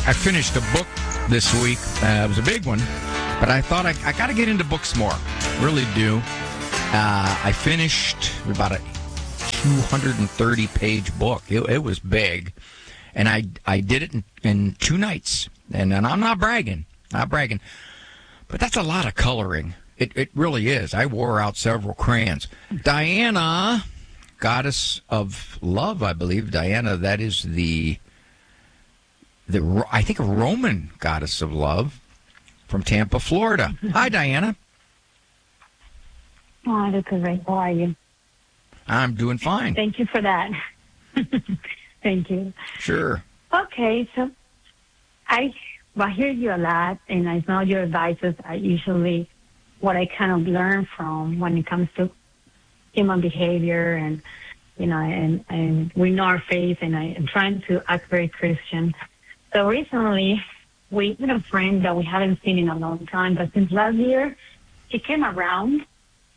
I finished a book this week. It was a big one, but I thought I got to get into books more. Really do. I finished about a 230-page book. It was big, and I did it in 2 nights. And I'm not bragging, but that's a lot of coloring. It really is. I wore out several crayons. Diana, goddess of love, I believe. Diana, that is the I think a Roman goddess of love from Tampa, Florida. Hi, Diana. Oh, that's great. How are you? I'm doing fine. Thank you for that. Thank you. Sure. Okay, so I hear you a lot, and I know your advices are usually what I kind of learn from when it comes to human behavior, and and we know our faith, and I am trying to act very Christian. So recently, we had a friend that we haven't seen in a long time, but since last year, she came around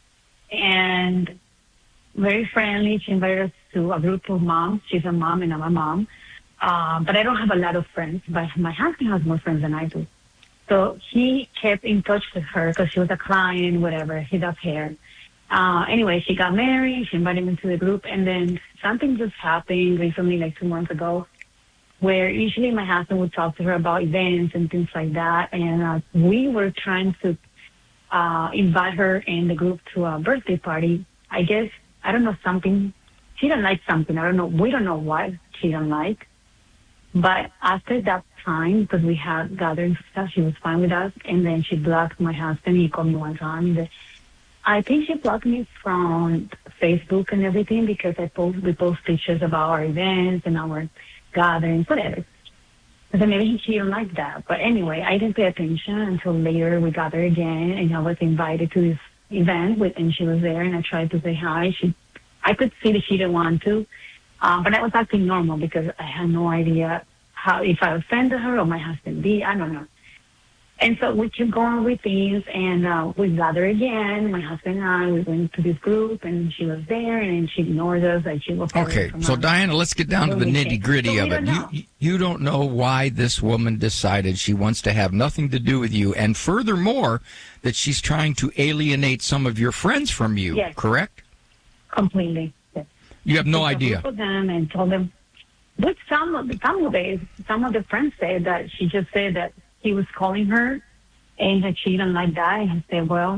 and very friendly. She invited us to a group of moms. She's a mom and I'm a mom. But I don't have a lot of friends, but my husband has more friends than I do. So he kept in touch with her because she was a client, whatever. He does hair. Anyway, she got married. She invited me to the group. And then something just happened recently, like 2 months ago, where usually my husband would talk to her about events and things like that. And we were trying to invite her and the group to a birthday party. I guess, I don't know, something. She didn't like something. I don't know. We don't know what she didn't like. But after that time, because we had gatherings and stuff, she was fine with us. And then she blocked my husband. He called me one time. I think she blocked me from Facebook and everything because we post pictures about our events and our gatherings, whatever. So maybe she didn't like that. But anyway, I didn't pay attention until later we gathered again, and I was invited to this event and she was there, and I tried to say hi. I could see that she didn't want to, but I was acting normal because I had no idea if I offended her or my husband did. I don't know. And so we kept going with things, and we gathered again. My husband and I, we went to this group, and she was there, and she ignored us. Like she was okay, so Diana, let's get down to the nitty-gritty of it. You don't know why this woman decided she wants to have nothing to do with you, and furthermore, that she's trying to alienate some of your friends from you, yes. Correct? Completely, yes. You have no idea. I spoke with them and told them, but some of the friends said that she just said that he was calling her and that she didn't like that. And I said, well,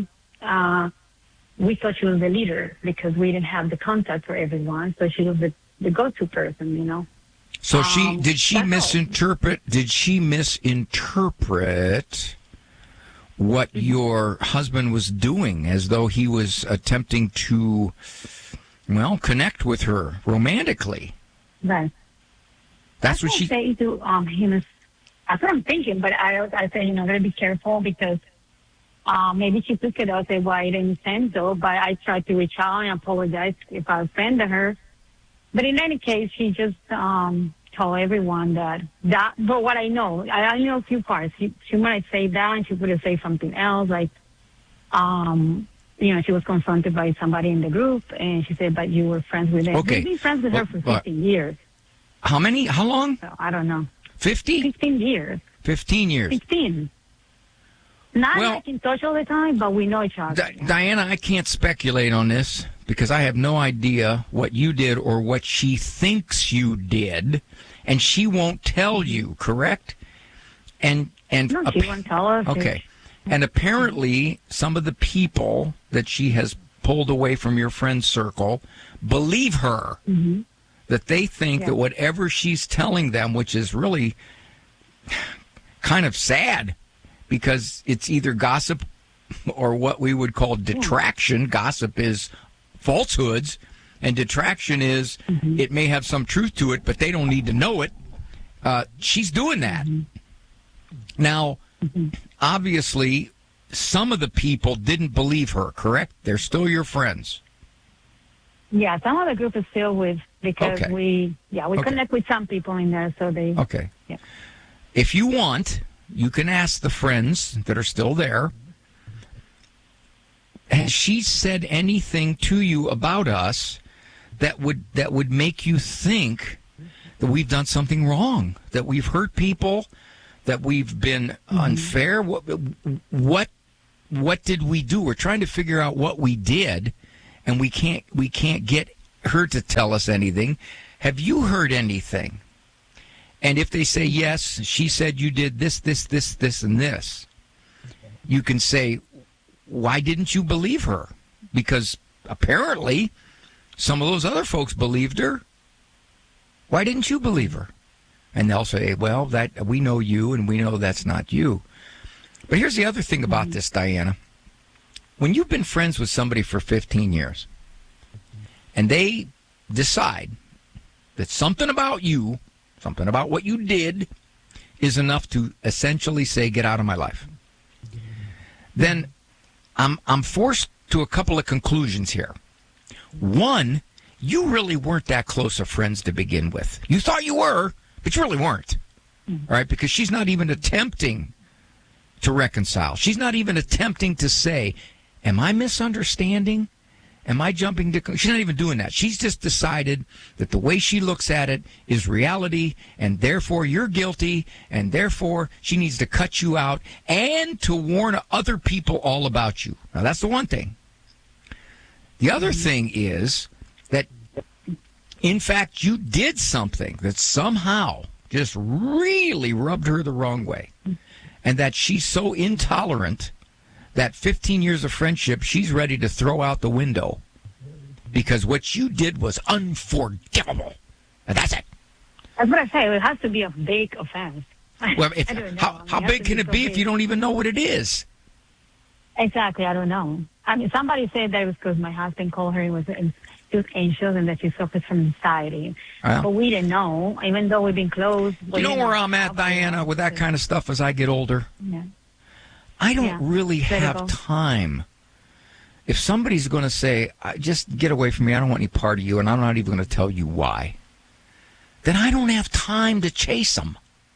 we thought she was the leader because we didn't have the contact for everyone. So she was the go-to person, So did she misinterpret what your husband was doing, as though he was attempting to, connect with her romantically? Right. That's what she say to him. That's what I'm thinking, but I say, gotta be careful because maybe she took it out the way it didn't send though, but I tried to reach out and apologize if I offended her. But in any case, she just told everyone that, but what I know a few parts. She might say that and she would say something else, like, she was confronted by somebody in the group and she said, but you were friends with them. Okay. We've been friends with her for 15 years. How many? How long? So, I don't know. 50? 15 years. 15 years. 15. Not like in touch all the time, but we know each other. Diana, I can't speculate on this because I have no idea what you did or what she thinks you did, and she won't tell you, correct? No, she won't tell us. Okay. And apparently some of the people that she has pulled away from your friend circle believe her. Mm-hmm. That they think that whatever she's telling them, which is really kind of sad because it's either gossip or what we would call detraction. Gossip is falsehoods, and detraction is it may have some truth to it, but they don't need to know it. She's doing that. Now, obviously, some of the people didn't believe her, correct? They're still your friends. Yeah, some of the group is still with, because we connect with some people in there, so they... Okay. Yeah. If you want, you can ask the friends that are still there, has she said anything to you about us that would make you think that we've done something wrong, that we've hurt people, that we've been unfair? What did we do? We're trying to figure out what we did, and we can't get her to tell us anything. Have you heard anything? And if they say yes, she said you did this, and this, you can say, why didn't you believe her? Because apparently some of those other folks believed her. Why didn't you believe her? And they'll say, well, that we know you, and we know that's not you. But here's the other thing about this, Diana. When you've been friends with somebody for 15 years, and they decide that something about you, something about what you did, is enough to essentially say, get out of my life, then I'm forced to a couple of conclusions here. One, you really weren't that close of friends to begin with. You thought you were, but you really weren't. All right? Because she's not even attempting to reconcile. She's not even attempting to say, am I misunderstanding? Am I jumping to... She's not even doing that. She's just decided that the way she looks at it is reality, and therefore you're guilty, and therefore she needs to cut you out and to warn other people all about you. Now, that's the one thing. The other thing is that, in fact, you did something that somehow just really rubbed her the wrong way, and that she's so intolerant that 15 years of friendship, she's ready to throw out the window because what you did was unforgivable. And that's it. That's what I say. It has to be a big offense. Well, how big can it be if you don't even know what it is? Exactly. I don't know. I mean, somebody said that it was because my husband called her and she was anxious and that she suffers from anxiety. But we didn't know, even though we've been close. You know where I'm at, Diana, with that kind of stuff as I get older? Yeah. I don't really have time. If somebody's going to say, just get away from me, I don't want any part of you, and I'm not even going to tell you why, then I don't have time to chase them.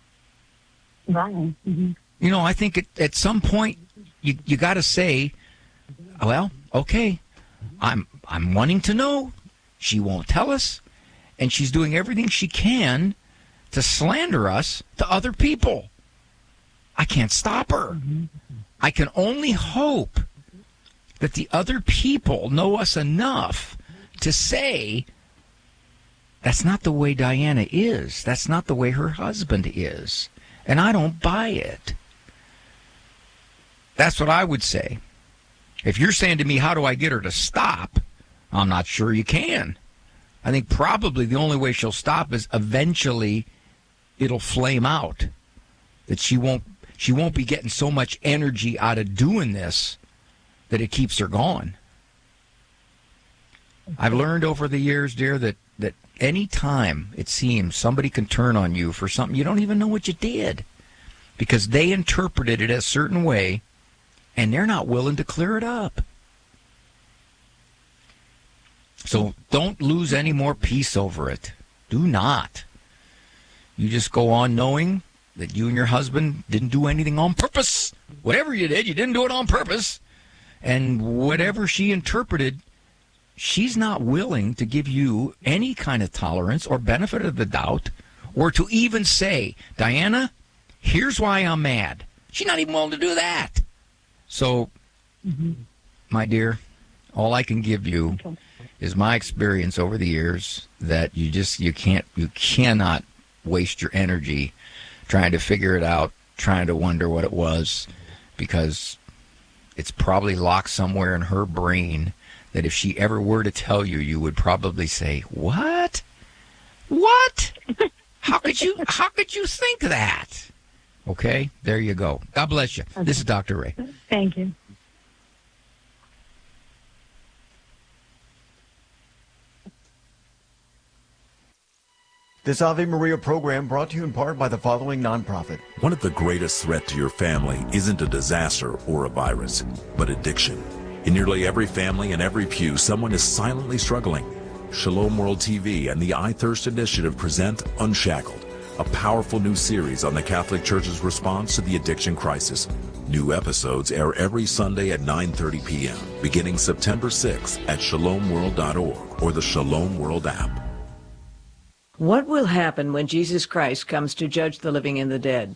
Right. Mm-hmm. You know, I think at some point you got to say, well, okay, I'm wanting to know. She won't tell us, and she's doing everything she can to slander us to other people. I can't stop her. Mm-hmm. I can only hope that the other people know us enough to say, that's not the way Diana is. That's not the way her husband is. And I don't buy it. That's what I would say. If you're saying to me, how do I get her to stop? I'm not sure you can. I think probably the only way she'll stop is eventually it'll flame out. That she won't be getting so much energy out of doing this that it keeps her going. I've learned over the years, dear, that any time it seems somebody can turn on you for something, you don't even know what you did because they interpreted it a certain way and they're not willing to clear it up. So don't lose any more peace over it. Do not. You just go on knowing that you and your husband didn't do anything on purpose. Whatever you did, you didn't do it on purpose. And whatever she interpreted, she's not willing to give you any kind of tolerance or benefit of the doubt or to even say, Diana, here's why I'm mad. She's not even willing to do that. So, my dear, all I can give you is my experience over the years that you cannot waste your energy trying to figure it out, trying to wonder what it was, because it's probably locked somewhere in her brain that if she ever were to tell you, you would probably say, what? What? How could you think that? Okay, there you go. God bless you. Okay. This is Dr. Ray. Thank you. This Ave Maria program brought to you in part by the following nonprofit. One of the greatest threats to your family isn't a disaster or a virus, but addiction. In nearly every family and every pew, someone is silently struggling. Shalom World TV and the I Thirst Initiative present Unshackled, a powerful new series on the Catholic Church's response to the addiction crisis. New episodes air every Sunday at 9:30 p.m., beginning September 6th at shalomworld.org or the Shalom World app. What will happen when Jesus Christ comes to judge the living and the dead?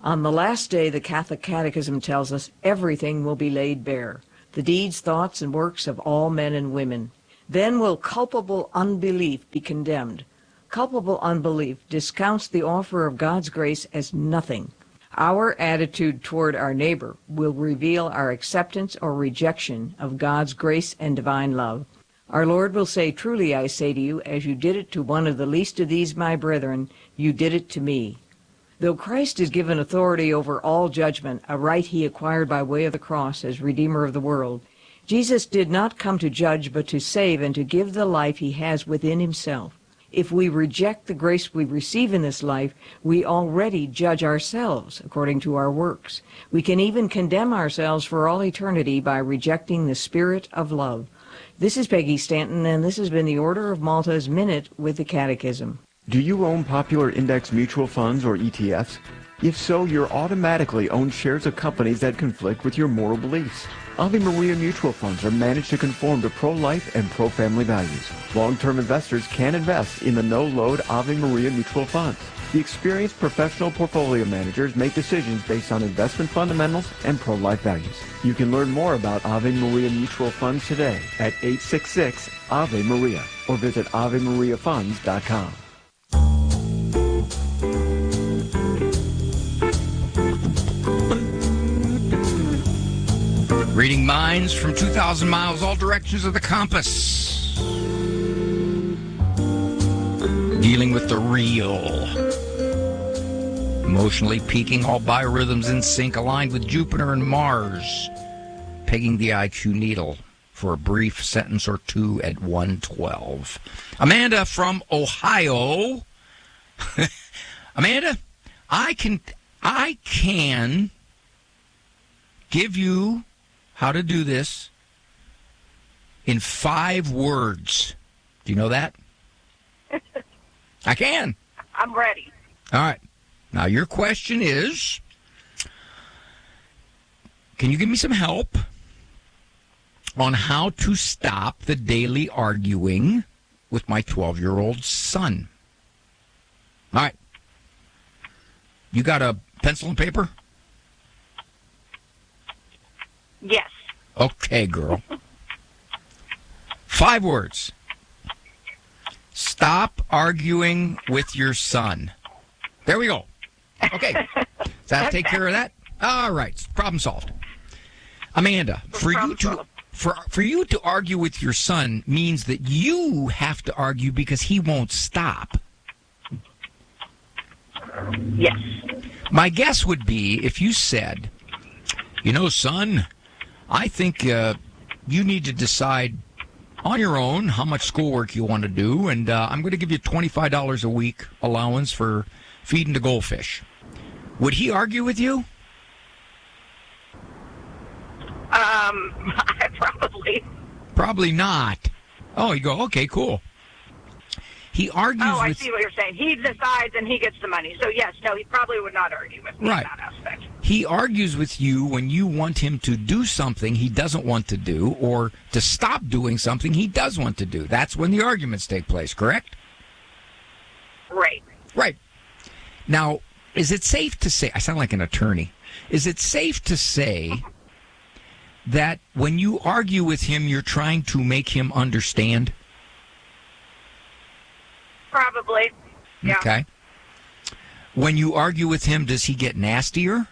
On the last day, the Catholic Catechism tells us everything will be laid bare, the deeds, thoughts, and works of all men and women. Then will culpable unbelief be condemned. Culpable unbelief discounts the offer of God's grace as nothing. Our attitude toward our neighbor will reveal our acceptance or rejection of God's grace and divine love. Our Lord will say, "Truly I say to you, as you did it to one of the least of these my brethren, you did it to me." Though Christ is given authority over all judgment, a right he acquired by way of the cross as Redeemer of the world, Jesus did not come to judge but to save and to give the life he has within himself. If we reject the grace we receive in this life, we already judge ourselves according to our works. We can even condemn ourselves for all eternity by rejecting the spirit of love. This is Peggy Stanton, and this has been the Order of Malta's Minute with the Catechism. Do you own popular index mutual funds or ETFs? If so, you're automatically own shares of companies that conflict with your moral beliefs. Ave Maria mutual funds are managed to conform to pro-life and pro-family values. Long-term investors can invest in the no-load Ave Maria mutual funds. The experienced professional portfolio managers make decisions based on investment fundamentals and pro-life values. You can learn more about Ave Maria mutual funds today at 866 Ave Maria or visit AveMariaFunds.com. Reading minds from 2,000 miles, all directions of the compass. Dealing with the real. Emotionally peaking, all biorhythms in sync, aligned with Jupiter and Mars. Pegging the IQ needle for a brief sentence or two at 112. Amanda from Ohio. Amanda, I can give you how to do this in 5 words. Do you know that? I can. I'm ready. All right. Now, your question is, can you give me some help on how to stop the daily arguing with my 12-year-old son? All right. You got a pencil and paper? Yes. Okay, girl. 5 words. Stop arguing with your son. There we go. Okay. Does that take care of that? All right. Problem solved. Amanda, for you to argue with your son means that you have to argue because he won't stop. Yes. My guess would be if you said, you know, son, I think you need to decide on your own how much schoolwork you want to do, and I'm going to give you $25 a week allowance for feeding the goldfish. Would he argue with you? Probably. Probably not. Oh, you go, okay, cool. He argues with... I see what you're saying. He decides and he gets the money. So, yes, no, he probably would not argue with me in that aspect. He argues with you when you want him to do something he doesn't want to do or to stop doing something he does want to do. That's when the arguments take place, correct? Right. Right. Now, is it safe to say... I sound like an attorney. Is it safe to say that when you argue with him, you're trying to make him understand? Probably. Yeah. Okay. When you argue with him, does he get nastier?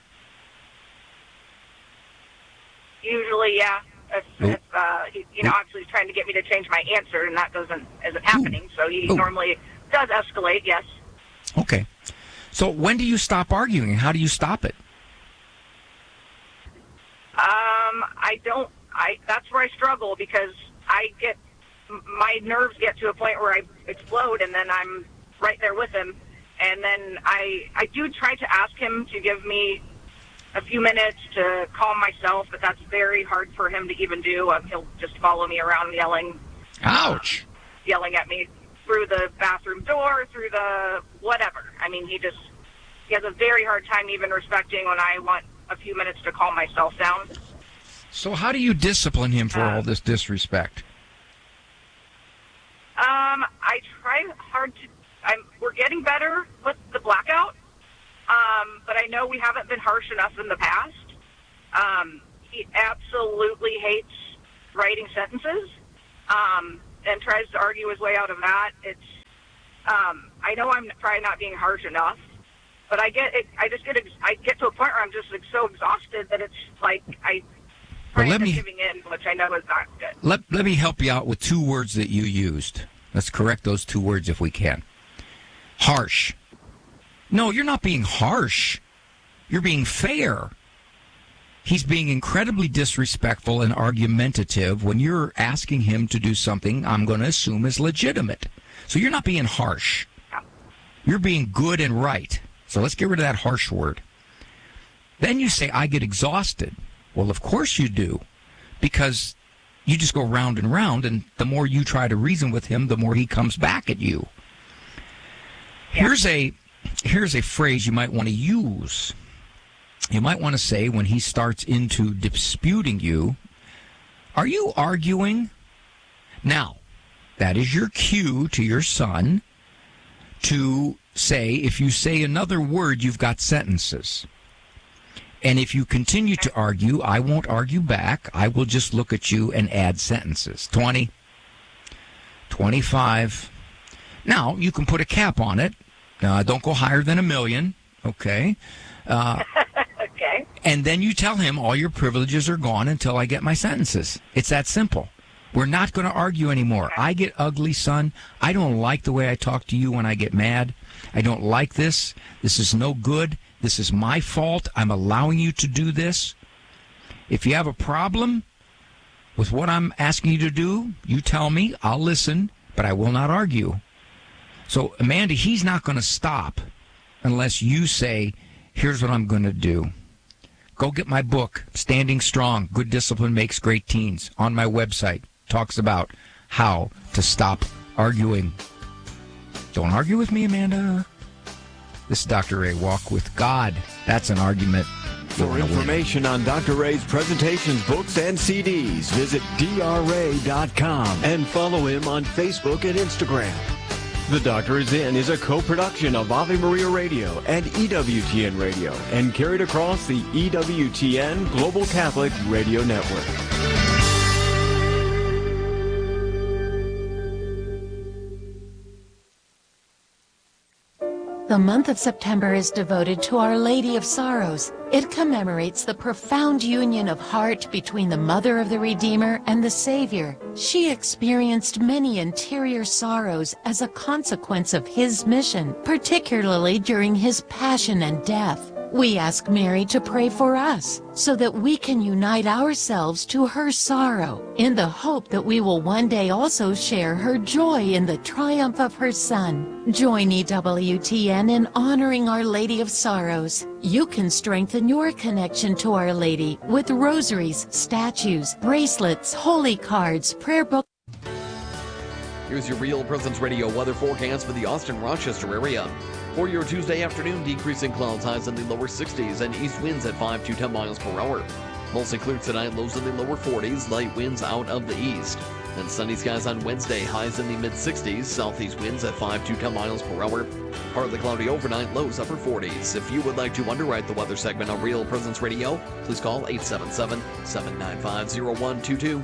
Usually, yeah. If obviously he's trying to get me to change my answer, and that isn't happening. So he normally does escalate, yes. Okay. So when do you stop arguing? How do you stop it? That's where I struggle because my nerves get to a point where I explode, and then I'm right there with him. And then I do try to ask him to give me a few minutes to calm myself, but that's very hard for him to even do. He'll just follow me around yelling. Ouch. Yelling at me through the bathroom door, through the whatever. I mean, he has a very hard time even respecting when I want a few minutes to calm myself down. So how do you discipline him for all this disrespect? I try hard to... we're getting better with the blackout, but I know we haven't been harsh enough in the past. He absolutely hates writing sentences, and tries to argue his way out of that. I know I'm probably not being harsh enough, but I get to a point where I'm just like so exhausted that it's like giving in, which I know is not good. Let me help you out with 2 words that you used. Let's correct those 2 words if we can. Harsh. No, you're not being harsh. You're being fair. He's being incredibly disrespectful and argumentative when you're asking him to do something I'm going to assume is legitimate. So you're not being harsh. You're being good and right. So let's get rid of that harsh word. Then you say, I get exhausted. Well, of course you do, because you just go round and round, and the more you try to reason with him, the more he comes back at you. Yeah. Here's a phrase you might want to use. You might want to say, when he starts into disputing you, are you arguing? Now, that is your cue to your son to say, if you say another word, you've got sentences. And if you continue to argue, I won't argue back. I will just look at you and add sentences. 20, 25. Now, you can put a cap on it. Don't go higher than $1 million. Okay. Okay. And then you tell him all your privileges are gone until I get my sentences. It's that simple. We're not going to argue anymore. I get ugly, son. I don't like the way I talk to you when I get mad. I don't like this. This is no good. This is my fault. I'm allowing you to do this. If you have a problem with what I'm asking you to do, you tell me. I'll listen, but I will not argue. So, Amanda, he's not going to stop unless you say, here's what I'm going to do. Go get my book, Standing Strong, Good Discipline Makes Great Teens, on my website. Talks about how to stop arguing. Don't argue with me, Amanda. This is Dr. Ray. Walk with God. That's an argument. For information on Dr. Ray's presentations, books, and CDs, visit drray.com and follow him on Facebook and Instagram. The Doctor Is In is a co-production of Ave Maria Radio and EWTN Radio and carried across the EWTN Global Catholic Radio Network. The month of September is devoted to Our Lady of Sorrows. It commemorates the profound union of heart between the Mother of the Redeemer and the Savior. She experienced many interior sorrows as a consequence of His mission, particularly during His passion and death. We ask Mary to pray for us so that we can unite ourselves to her sorrow in the hope that we will one day also share her joy in the triumph of her Son. Join EWTN in honoring Our Lady of Sorrows. You can strengthen your connection to Our Lady with rosaries, statues, bracelets, holy cards, prayer books. Here's your Real Presence Radio weather forecast for the Austin-Rochester area. For your Tuesday afternoon, decreasing clouds, highs in the lower 60s, and east winds at 5 to 10 miles per hour. Mostly clear tonight, lows in the lower 40s, light winds out of the east. And sunny skies on Wednesday, highs in the mid-60s, southeast winds at 5 to 10 miles per hour. Partly cloudy overnight, lows upper 40s. If you would like to underwrite the weather segment on Real Presence Radio, please call 877-795-0122.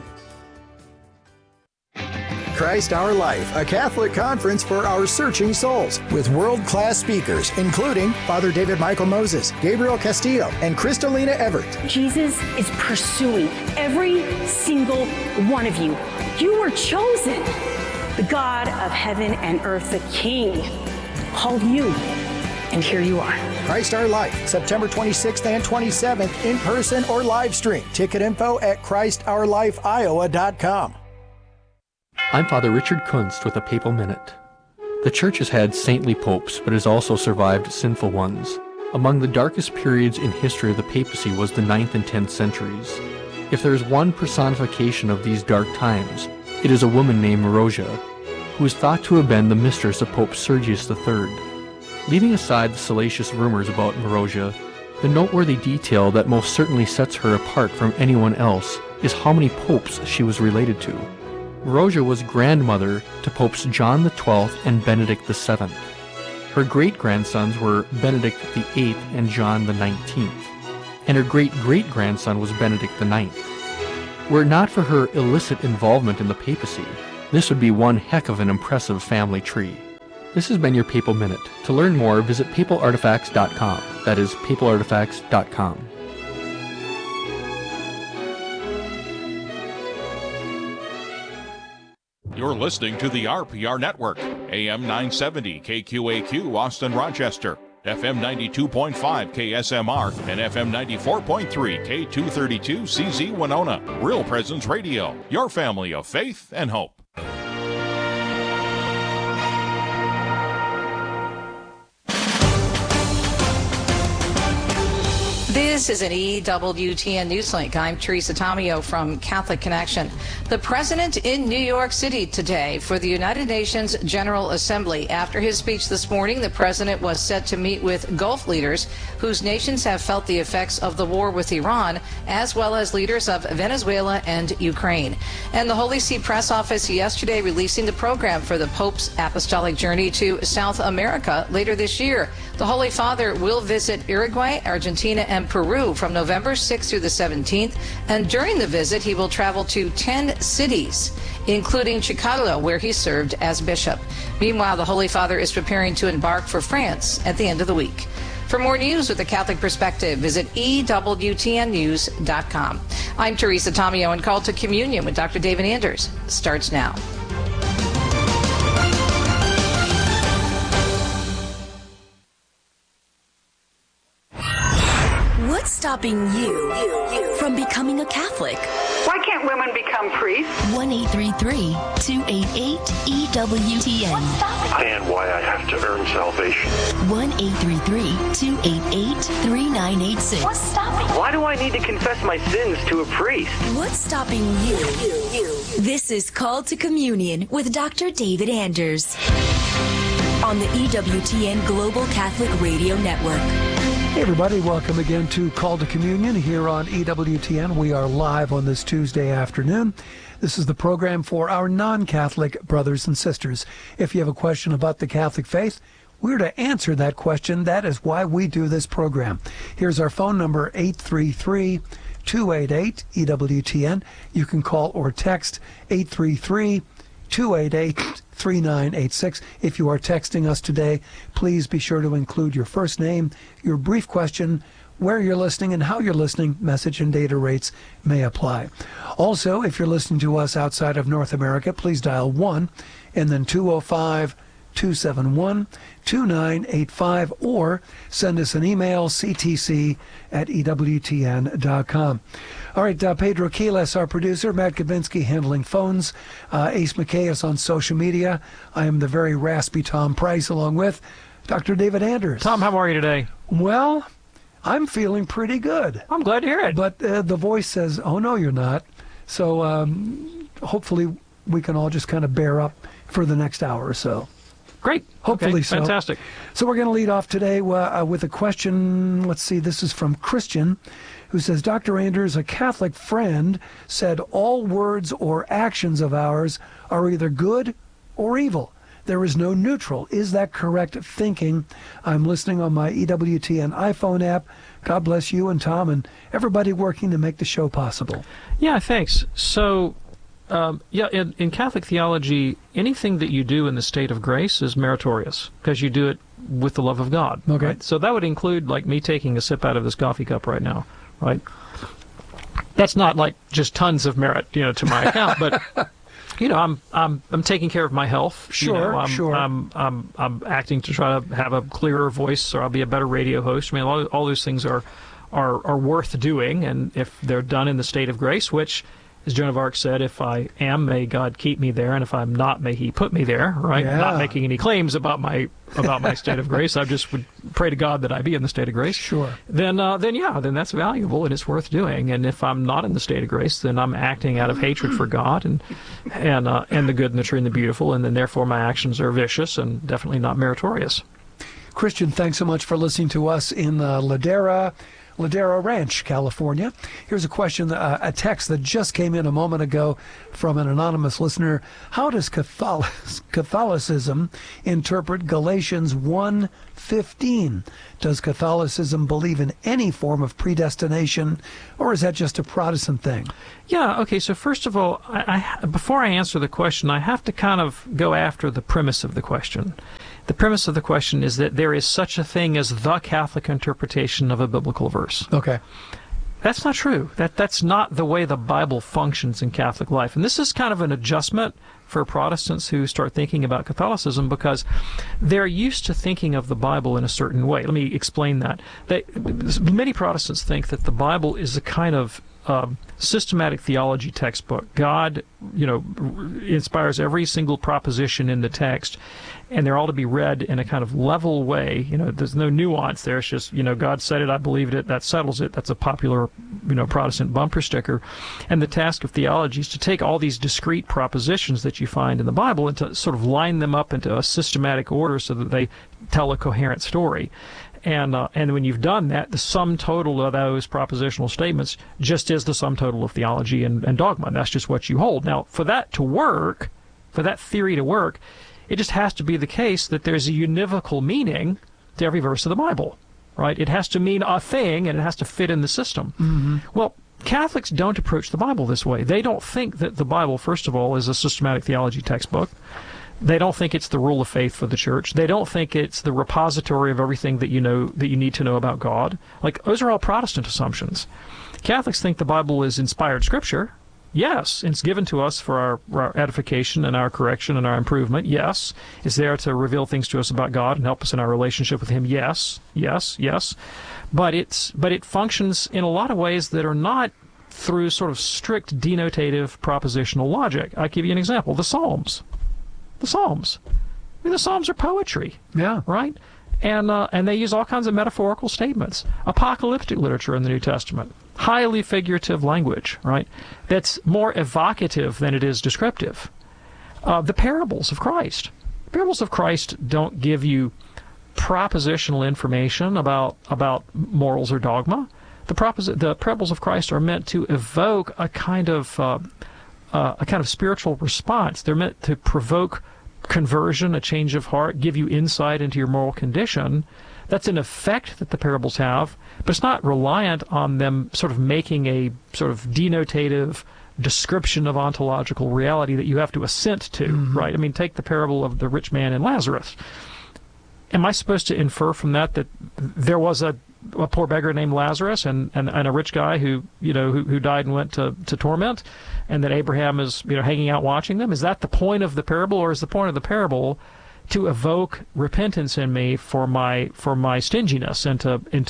Christ Our Life, a Catholic conference for our searching souls, with world-class speakers, including Father David Michael Moses, Gabriel Castillo, and Kristalina Everett. Jesus is pursuing every single one of you. You were chosen. The God of heaven and earth, the King, called you, and here you are. Christ Our Life, September 26th and 27th, in person or live stream. Ticket info at ChristOurLifeIowa.com. I'm Father Richard Kunst with a Papal Minute. The Church has had saintly popes, but has also survived sinful ones. Among the darkest periods in history of the papacy was the 9th and 10th centuries. If there is one personification of these dark times, it is a woman named Marozia, who is thought to have been the mistress of Pope Sergius III. Leaving aside the salacious rumors about Marozia, the noteworthy detail that most certainly sets her apart from anyone else is how many popes she was related to. Marozia was grandmother to Popes John XII and Benedict VII. Her great-grandsons were Benedict VIII and John the 19th, and her great-great-grandson was Benedict the 9th. Were it not for her illicit involvement in the papacy, this would be one heck of an impressive family tree. This has been your Papal Minute. To learn more, visit papalartifacts.com. That is papalartifacts.com. You're listening to the RPR Network, AM 970 KQAQ Austin Rochester, FM 92.5 KSMR, and FM 94.3 K232 CZ Winona. Real Presence Radio, your family of faith and hope. This is an EWTN Newslink. I'm Teresa Tomeo from Catholic Connection. The president in New York City today for the United Nations General Assembly. After his speech this morning, the president was set to meet with Gulf leaders whose nations have felt the effects of the war with Iran, as well as leaders of Venezuela and Ukraine. And the Holy See Press Office yesterday releasing the program for the Pope's apostolic journey to South America later this year. The Holy Father will visit Uruguay, Argentina, and Peru from November 6th through the 17th. And during the visit, he will travel to 10 cities, including Chicago, where he served as bishop. Meanwhile, the Holy Father is preparing to embark for France at the end of the week. For more news with a Catholic perspective, visit EWTNnews.com. I'm Teresa Tomeo, and Call to Communion with Dr. David Anders starts now. What's stopping you from becoming a Catholic? Why can't women become priests? 1-833-288-EWTN. And why I have to earn salvation. 1-833-288-3986. What's stopping? Why do I need to confess my sins to a priest? What's stopping you? This is Call to Communion with Dr. David Anders on the EWTN Global Catholic Radio Network. Hey everybody, welcome again to Call to Communion here on EWTN. We are live on this Tuesday afternoon. This is the program for our non-Catholic brothers and sisters. If you have a question about the Catholic faith, we're to answer that question. That is why we do this program. Here's our phone number, 833-288-EWTN. You can call or text 833-288-3986. If you are texting us today, please be sure to include your first name, your brief question, where you're listening and how you're listening. Message and data rates may apply. Also, if you're listening to us outside of North America, please dial 1 and then 205-271-2985 or send us an email, ctc@ewtn.com. All right, Pedro Quiles, our producer, Matt Kabinski handling phones, Ace McKay is on social media. I am the very raspy Tom Price along with Dr. David Anders. Tom, how are you today? Well, I'm feeling pretty good. I'm glad to hear it. But the voice says, oh, no, you're not. So hopefully we can all just kind of bear up for the next hour or so. Great. Hopefully okay, so. Fantastic. So we're going to lead off today with a question. Let's see. This is from Christian, who says, Dr. Anders, a Catholic friend said all words or actions of ours are either good or evil. There is no neutral. Is that correct thinking? I'm listening on my EWTN iPhone app. God bless you and Tom and everybody working to make the show possible. Yeah, thanks. So, in Catholic theology, anything that you do in the state of grace is meritorious because you do it with the love of God. Okay. Right? So that would include like me taking a sip out of this coffee cup right now, right? That's not like just tons of merit, to my account, but I'm taking care of my health. Sure, sure. I'm acting to try to have a clearer voice, or I'll be a better radio host. I mean, all those things are worth doing, and if they're done in the state of grace, which, as Joan of Arc said, if I am, may God keep me there, and if I'm not, may He put me there. Right? Yeah. Not making any claims about my state of grace. I just would pray to God that I be in the state of grace. Sure. Then that's valuable and it's worth doing. And if I'm not in the state of grace, then I'm acting out of hatred for God and the good and the true and the beautiful, and then therefore my actions are vicious and definitely not meritorious. Christian, thanks so much for listening to us in Ladera. Ladera Ranch, California. Here's a question, a text that just came in a moment ago from an anonymous listener. How does Catholicism interpret Galatians 1:15? Does Catholicism believe in any form of predestination, or is that just a Protestant thing? Yeah, okay, so first of all, before I answer the question, I have to kind of go after the premise of the question. The premise of the question is that there is such a thing as the Catholic interpretation of a biblical verse. Okay. That's not true. That's not the way the Bible functions in Catholic life. And this is kind of an adjustment for Protestants who start thinking about Catholicism, because they're used to thinking of the Bible in a certain way. Let me explain that. Many Protestants think that the Bible is a kind of systematic theology textbook. God, inspires every single proposition in the text, and they're all to be read in a kind of level way. There's no nuance there. It's just, God said it, I believed it, that settles it. That's a popular, Protestant bumper sticker. And the task of theology is to take all these discrete propositions that you find in the Bible and to sort of line them up into a systematic order so that they tell a coherent story. And when you've done that, the sum total of those propositional statements just is the sum total of theology and dogma. And that's just what you hold. Now, for that to work, for that theory to work, it just has to be the case that there's a univocal meaning to every verse of the Bible, right? It has to mean a thing, and it has to fit in the system. Mm-hmm. Well, Catholics don't approach the Bible this way. They don't think that the Bible, first of all, is a systematic theology textbook. They don't think it's the rule of faith for the church. They don't think it's the repository of everything that you need to know about God. Like, those are all Protestant assumptions. Catholics think the Bible is inspired scripture. Yes, it's given to us for our edification and our correction and our improvement. Yes, it's there to reveal things to us about God and help us in our relationship with Him. Yes, yes, yes. But it functions in a lot of ways that are not through sort of strict denotative propositional logic. I'll give you an example. The Psalms. The Psalms. I mean, the Psalms are poetry. Yeah. Right? And they use all kinds of metaphorical statements. Apocalyptic literature in the New Testament. Highly figurative language, right? That's more evocative than it is descriptive. The parables of Christ. The parables of Christ don't give you propositional information about morals or dogma. The parables of Christ are meant to evoke a kind of spiritual response. They're meant to provoke conversion, a change of heart, give you insight into your moral condition. That's an effect that the parables have, but it's not reliant on them sort of making a sort of denotative description of ontological reality that you have to assent to, right? I mean, take the parable of the rich man and Lazarus. Am I supposed to infer from that there was a poor beggar named Lazarus and a rich guy who died and went to torment, and that Abraham is hanging out watching them? Is that the point of the parable, or is the point of the parable to evoke repentance in me for my stinginess and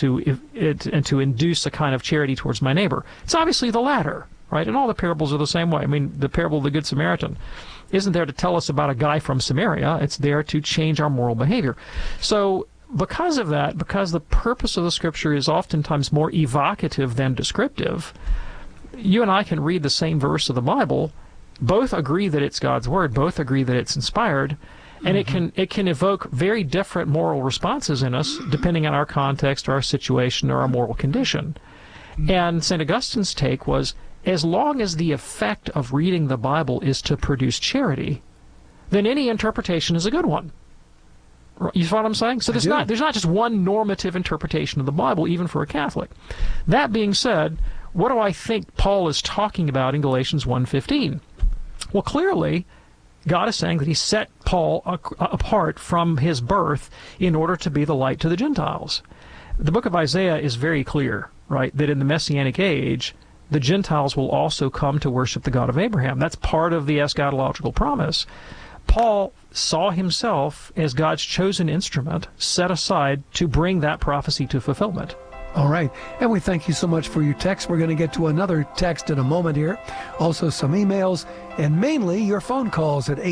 to induce a kind of charity towards my neighbor? It's obviously the latter, right? And all the parables are the same way. I mean, the parable of the Good Samaritan isn't there to tell us about a guy from Samaria. It's there to change our moral behavior. So because of that, because the purpose of the Scripture is oftentimes more evocative than descriptive, you and I can read the same verse of the Bible, both agree that it's God's Word, both agree that it's inspired, and it can evoke very different moral responses in us depending on our context, or our situation, or our moral condition. And St. Augustine's take was, as long as the effect of reading the Bible is to produce charity, then any interpretation is a good one. You follow what I'm saying? So there's not just one normative interpretation of the Bible, even for a Catholic. That being said, what do I think Paul is talking about in Galatians 1:15? Well, clearly, God is saying that He set Paul apart from his birth in order to be the light to the Gentiles. The book of Isaiah is very clear, right, that in the Messianic age, the Gentiles will also come to worship the God of Abraham. That's part of the eschatological promise. Paul saw himself as God's chosen instrument set aside to bring that prophecy to fulfillment. All right. And we thank you so much for your text. We're going to get to another text in a moment here. Also some emails, and mainly your phone calls at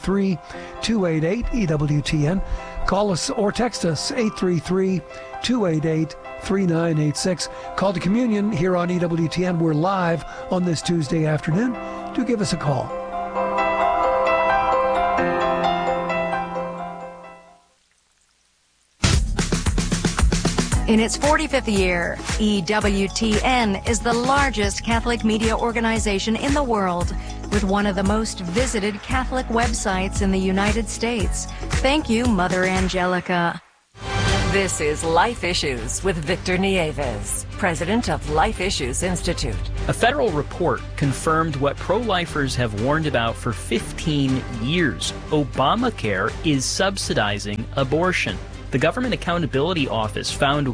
833-288-EWTN. Call us or text us, 833-288-3986. Call to Communion here on EWTN. We're live on this Tuesday afternoon. Do give us a call. In its 45th year, EWTN is the largest Catholic media organization in the world, with one of the most visited Catholic websites in the United States. Thank you, Mother Angelica. This is Life Issues with Victor Nieves, president of Life Issues Institute. A federal report confirmed what pro-lifers have warned about for 15 years. Obamacare is subsidizing abortion. The Government Accountability Office found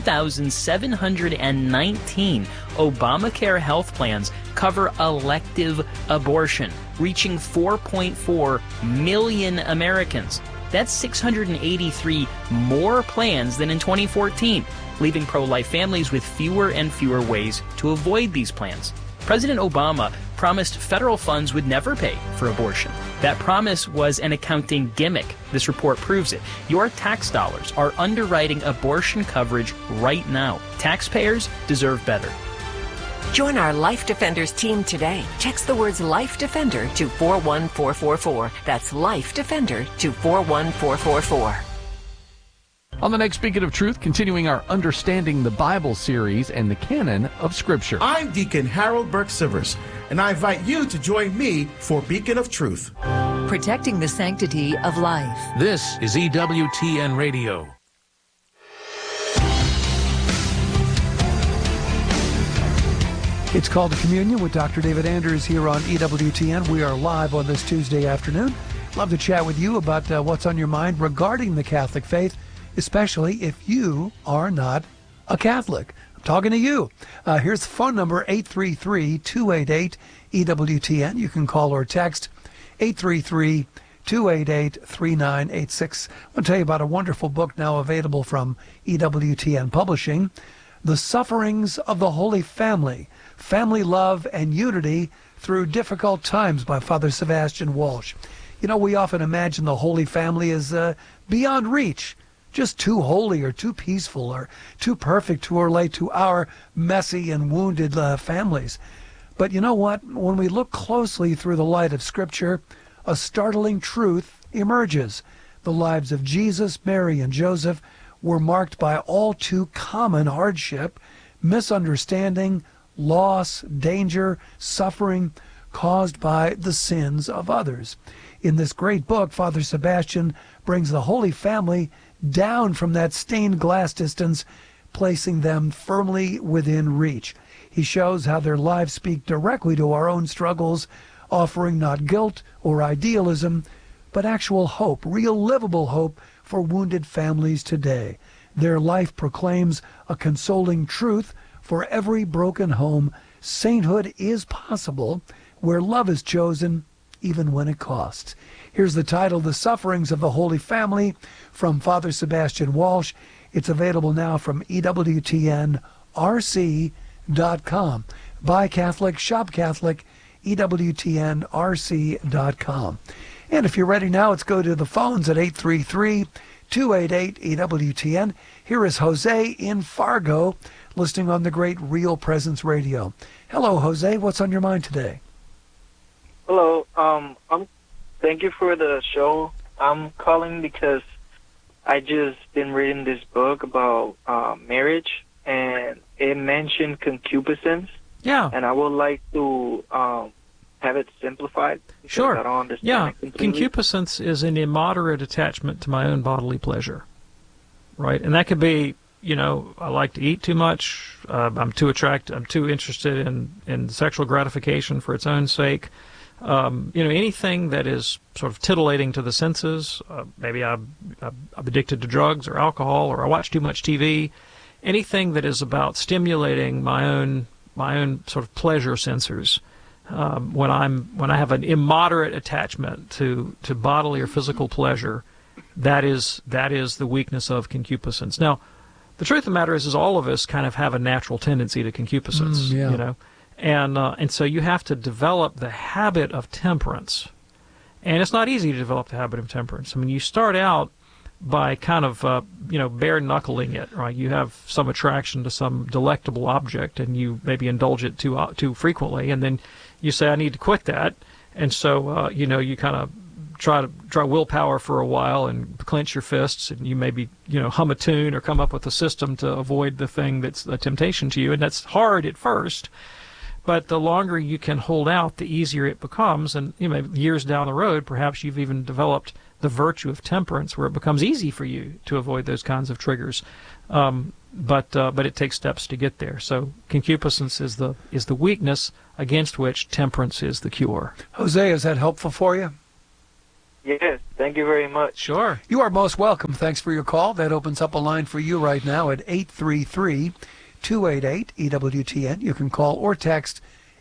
1,719 Obamacare health plans cover elective abortion, reaching 4.4 million Americans. That's 683 more plans than in 2014, leaving pro-life families with fewer and fewer ways to avoid these plans. President Obama promised federal funds would never pay for abortion. That promise was an accounting gimmick. This report proves it. Your tax dollars are underwriting abortion coverage right now. Taxpayers deserve better. Join our Life Defenders team today. Text the words Life Defender to 41444. That's Life Defender to 41444. On the next Beacon of Truth, continuing our Understanding the Bible series and the canon of Scripture. I'm Deacon Harold Burke-Sivers, and I invite you to join me for Beacon of Truth. Protecting the sanctity of life. This is EWTN Radio. It's Called to Communion with Dr. David Anders here on EWTN. We are live on this Tuesday afternoon. Love to chat with you about what's on your mind regarding the Catholic faith, especially if you are not a Catholic. I'm talking to you. Here's the phone number, 833-288-EWTN. You can call or text 833-288-3986. I want to tell you about a wonderful book now available from EWTN Publishing, The Sufferings of the Holy Family, Family Love and Unity Through Difficult Times by Father Sebastian Walsh. You know, we often imagine the Holy Family is beyond reach, just too holy or too peaceful or too perfect to relate to our messy and wounded families. But you know what? When we look closely through the light of Scripture, a startling truth emerges. The lives of Jesus, Mary, and Joseph were marked by all too common hardship, misunderstanding, loss, danger, suffering caused by the sins of others. In this great book, Father Sebastian brings the Holy Family down from that stained glass distance, placing them firmly within reach. He shows how their lives speak directly to our own struggles, offering not guilt or idealism, but actual hope, real livable hope for wounded families today. Their life proclaims a consoling truth for every broken home. Sainthood is possible where love is chosen, even when it costs. Here's the title, The Sufferings of the Holy Family, from Father Sebastian Walsh. It's available now from EWTNRC.com. Buy Catholic, shop Catholic, EWTNRC.com. And if you're ready now, let's go to the phones at 833-288-EWTN. Here is Jose in Fargo, listening on the great Real Presence Radio. Hello, Jose. What's on your mind today? Hello. Thank you for the show. I'm calling because I just been reading this book about marriage, and it mentioned concupiscence. Yeah. And I would like to have it simplified. Sure. I don't understand yeah. it completely. Concupiscence is an immoderate attachment to my own bodily pleasure, right? And that could be, you know, I like to eat too much. I'm too interested in sexual gratification for its own sake. Anything that is sort of titillating to the senses. Maybe I'm addicted to drugs or alcohol, or I watch too much TV. Anything that is about stimulating my own sort of pleasure sensors. When I have an immoderate attachment to bodily or physical pleasure, that is the weakness of concupiscence. Now, the truth of the matter is all of us kind of have a natural tendency to concupiscence. Yeah. You know. And so you have to develop the habit of temperance. And it's not easy to develop the habit of temperance. I mean, you start out by kind of, bare-knuckling it, right? You have some attraction to some delectable object, and you maybe indulge it too frequently, and then you say, I need to quit that. And so, you kind of try willpower for a while and clench your fists, and you maybe hum a tune or come up with a system to avoid the thing that's a temptation to you, and that's hard at first. But the longer you can hold out, the easier it becomes, and years down the road, perhaps you've even developed the virtue of temperance, where it becomes easy for you to avoid those kinds of triggers. But it takes steps to get there. So concupiscence is the weakness against which temperance is the cure. Jose, is that helpful for you? Yes, thank you very much. Sure. You are most welcome. Thanks for your call. That opens up a line for you right now at 833-288-EWTN. You can call or text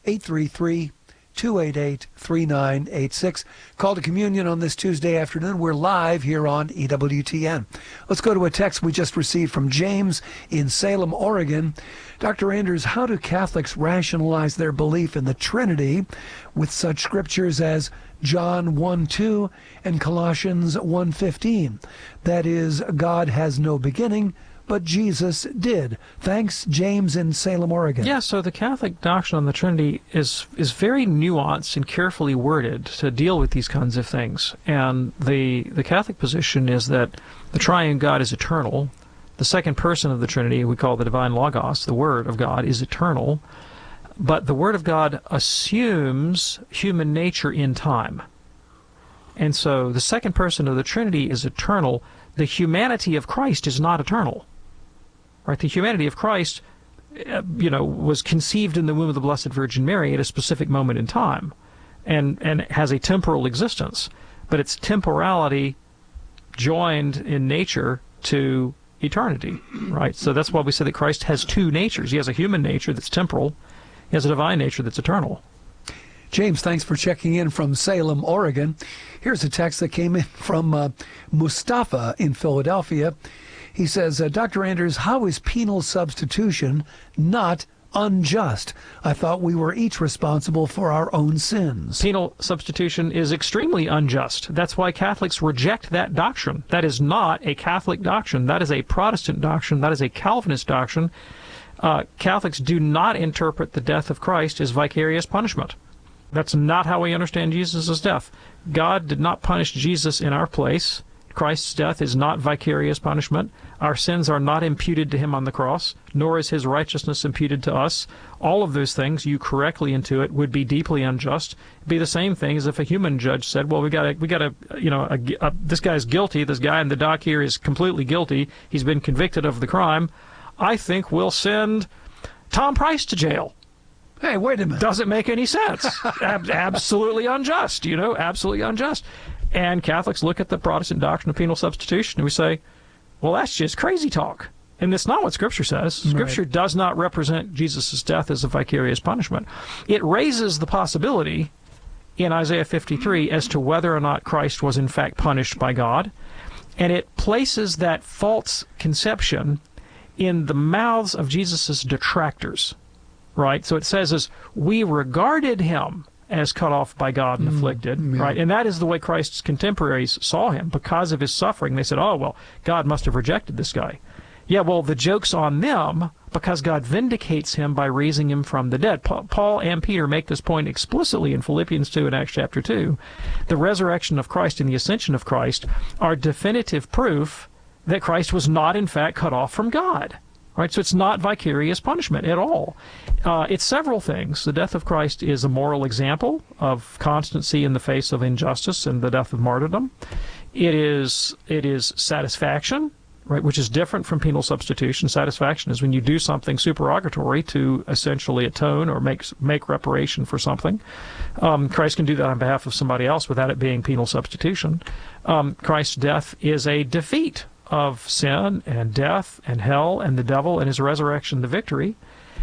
833-288-3986. Call to communion on this Tuesday afternoon. We're live here on EWTN. Let's go to a text we just received from James in Salem, Oregon. Dr. Anders, how do Catholics rationalize their belief in the Trinity with such scriptures as John 1:2 and Colossians 1:15? That is, God has no beginning, but Jesus did. Thanks, James in Salem, Oregon. Yeah, so the Catholic doctrine on the Trinity is very nuanced and carefully worded to deal with these kinds of things. And the Catholic position is that the triune God is eternal. The second person of the Trinity, we call the divine Logos, the Word of God, is eternal. But the Word of God assumes human nature in time. And so the second person of the Trinity is eternal. The humanity of Christ is not eternal. Right? The humanity of Christ, was conceived in the womb of the Blessed Virgin Mary at a specific moment in time, and has a temporal existence. But it's temporality joined in nature to eternity, right? So that's why we say that Christ has two natures. He has a human nature that's temporal. He has a divine nature that's eternal. James, thanks for checking in from Salem, Oregon. Here's a text that came in from Mustafa in Philadelphia. He says, Dr. Anders, how is penal substitution not unjust? I thought we were each responsible for our own sins. Penal substitution is extremely unjust. That's why Catholics reject that doctrine. That is not a Catholic doctrine. That is a Protestant doctrine. That is a Calvinist doctrine. Catholics do not interpret the death of Christ as vicarious punishment. That's not how we understand Jesus' death. God did not punish Jesus in our place. Christ's death is not vicarious punishment. Our sins are not imputed to him on the cross, nor is his righteousness imputed to us. All of those things, you correctly intuit, would be deeply unjust. It'd be the same thing as if a human judge said, well, we got this guy's guilty. This guy in the dock here is completely guilty. He's been convicted of the crime. I think we'll send Tom Price to jail. Hey, wait a minute. Doesn't make any sense. Absolutely unjust, absolutely unjust. And Catholics look at the Protestant doctrine of penal substitution and we say, well, that's just crazy talk. And that's not what Scripture says. Scripture does not represent Jesus' death as a vicarious punishment. It raises the possibility in Isaiah 53 as to whether or not Christ was in fact punished by God. And it places that false conception in the mouths of Jesus' detractors. Right? So it says, as we regarded him as cut off by God and afflicted, right? And that is the way Christ's contemporaries saw him. Because of his suffering, they said, oh, well, God must have rejected this guy. Yeah, well, the joke's on them because God vindicates him by raising him from the dead. Paul and Peter make this point explicitly in Philippians 2 and Acts chapter 2. The resurrection of Christ and the ascension of Christ are definitive proof that Christ was not, in fact, cut off from God. Right, so it's not vicarious punishment at all. It's several things. The death of Christ is a moral example of constancy in the face of injustice and the death of martyrdom. It is satisfaction, right, which is different from penal substitution. Satisfaction is when you do something supererogatory to essentially atone or make reparation for something. Christ can do that on behalf of somebody else without it being penal substitution. Christ's death is a defeat of sin and death and hell and the devil, and his resurrection the victory.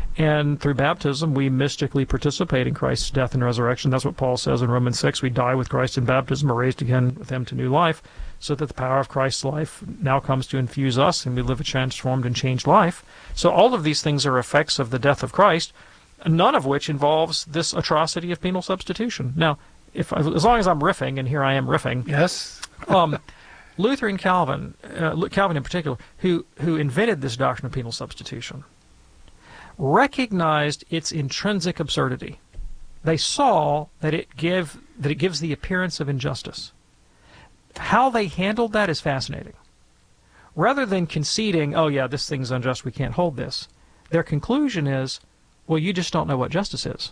And through baptism, we mystically participate in Christ's death and resurrection. That's what Paul says in Romans 6. We die with Christ in baptism, are raised again with him to new life, so that the power of Christ's life now comes to infuse us, and we live a transformed and changed life. So all of these things are effects of the death of Christ, none of which involves this atrocity of penal substitution. Now, as long as I'm riffing, and here I am riffing. Yes. Luther and Calvin in particular, who invented this doctrine of penal substitution, recognized its intrinsic absurdity. They saw that it gives the appearance of injustice. how they handled that is fascinating. Rather than conceding, oh yeah, this thing's unjust, we can't hold this, their conclusion is, well, you just don't know what justice is.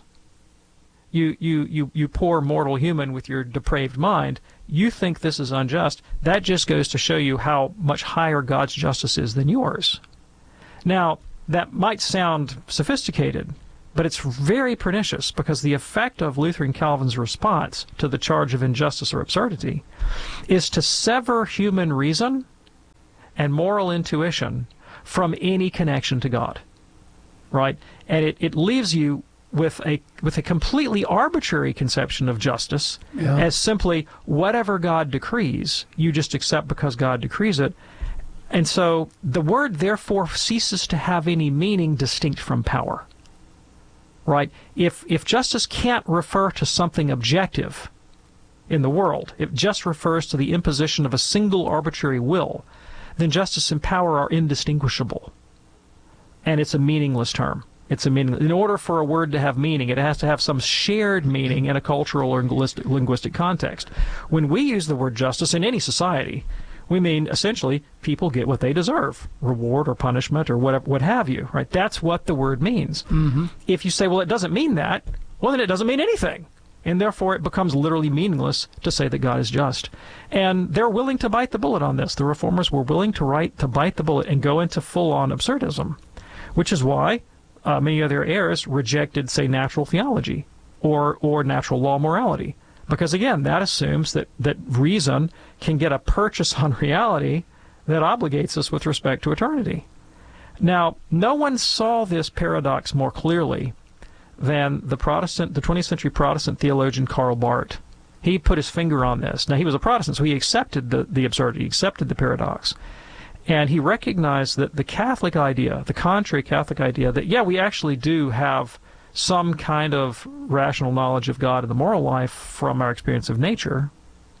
You poor mortal human with your depraved mind, you think this is unjust. That just goes to show you how much higher God's justice is than yours. Now, that might sound sophisticated, but it's very pernicious, because the effect of Luther and Calvin's response to the charge of injustice or absurdity is to sever human reason and moral intuition from any connection to God, right? And it leaves you with a completely arbitrary conception of justice as simply whatever God decrees, you just accept because God decrees it. And so the word therefore ceases to have any meaning distinct from power, right? If justice can't refer to something objective in the world, it just refers to the imposition of a single arbitrary will, then justice and power are indistinguishable. And it's a meaningless term. In order for a word to have meaning, it has to have some shared meaning in a cultural or linguistic context. When we use the word justice in any society, we mean essentially people get what they deserve, reward or punishment or whatever, what have you, right? That's what the word means. Mm-hmm. If you say, well, it doesn't mean that, well, then it doesn't mean anything. And therefore it becomes literally meaningless to say that God is just. And they're willing to bite the bullet on this. The Reformers were willing to bite the bullet and go into full-on absurdism, which is why many of their heirs rejected, say, natural theology or natural law morality. Because, again, that assumes that reason can get a purchase on reality that obligates us with respect to eternity. Now, no one saw this paradox more clearly than the 20th century Protestant theologian Karl Barth. He put his finger on this. Now, he was a Protestant, so he accepted the absurdity, accepted the paradox. And he recognized that the Catholic idea, the contrary Catholic idea, that, yeah, we actually do have some kind of rational knowledge of God and the moral life from our experience of nature,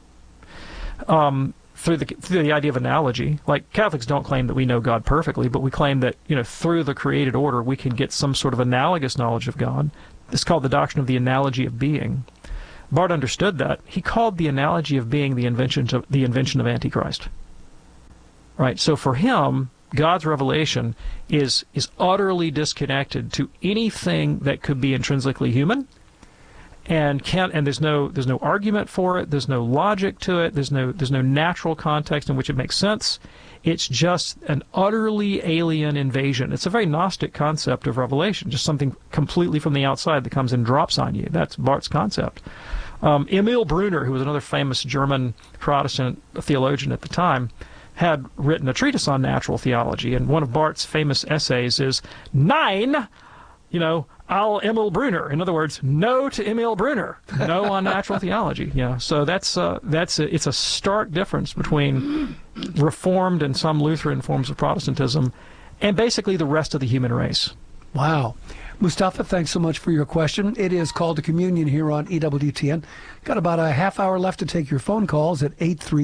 through the idea of analogy. Like, Catholics don't claim that we know God perfectly, but we claim that, through the created order, we can get some sort of analogous knowledge of God. It's called the doctrine of the analogy of being. Barth understood that. He called the analogy of being the invention of Antichrist. Right, so for him, God's revelation is utterly disconnected to anything that could be intrinsically human, and there's no argument for it. There's no logic to it. There's no natural context in which it makes sense. It's just an utterly alien invasion. It's a very Gnostic concept of revelation, just something completely from the outside that comes and drops on you. That's Barth's concept. Emil Brunner, who was another famous German Protestant theologian at the time, had written a treatise on natural theology, and one of Barth's famous essays is Nein, al Emil Brunner. In other words, no to Emil Brunner, no on natural theology. Yeah, so it's a stark difference between Reformed and some Lutheran forms of Protestantism, and basically the rest of the human race. Wow. Mustafa, thanks so much for your question. It is Call to Communion here on EWTN. Got about a half hour left to take your phone calls at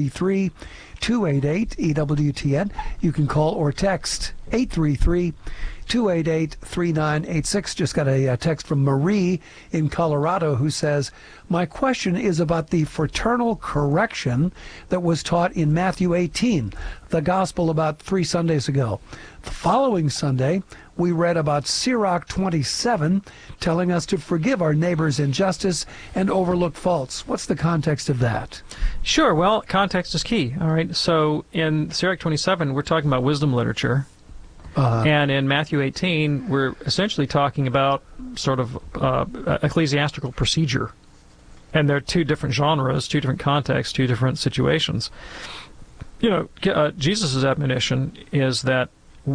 833-288-EWTN. You can call or text 833-288-3986. Just got a text from Marie in Colorado who says, my question is about the fraternal correction that was taught in Matthew 18, the gospel about 3 Sundays ago. The following Sunday, we read about Sirach 27, telling us to forgive our neighbor's injustice and overlook faults. What's the context of that? Sure. Well, context is key. All right. So in Sirach 27, we're talking about wisdom literature. And in Matthew 18, we're essentially talking about sort of ecclesiastical procedure. And there are two different genres, two different contexts, two different situations. Jesus' admonition is that,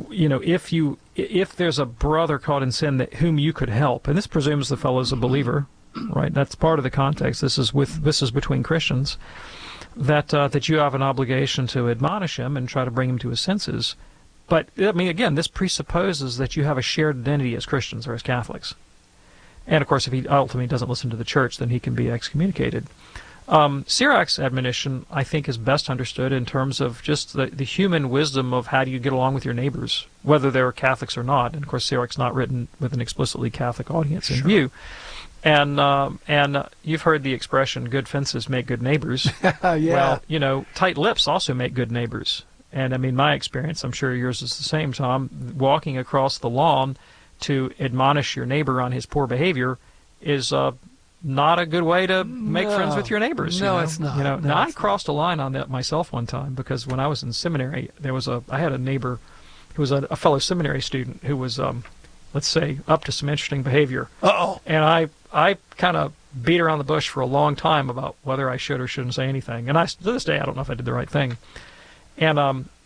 if there's a brother caught in sin whom you could help, and this presumes the fellow's a believer, right? That's part of the context. This is between Christians, that you have an obligation to admonish him and try to bring him to his senses. But again, this presupposes that you have a shared identity as Christians or as Catholics. And of course, if he ultimately doesn't listen to the church, then he can be excommunicated. Sirach's admonition, I think, is best understood in terms of just the human wisdom of how do you get along with your neighbors, whether they're Catholics or not. And of course, Sirach's not written with an explicitly Catholic audience in view. And you've heard the expression, good fences make good neighbors. Yeah. Well, tight lips also make good neighbors. And I mean, my experience, I'm sure yours is the same, Tom, walking across the lawn to admonish your neighbor on his poor behavior is not a good way to make friends with your neighbors. No, it's not. Now, I crossed a line on that myself one time, because when I was in seminary, I had a neighbor who was a fellow seminary student who was, let's say, up to some interesting behavior. Uh-oh. And I kind of beat around the bush for a long time about whether I should or shouldn't say anything. And to this day, I don't know if I did the right thing. And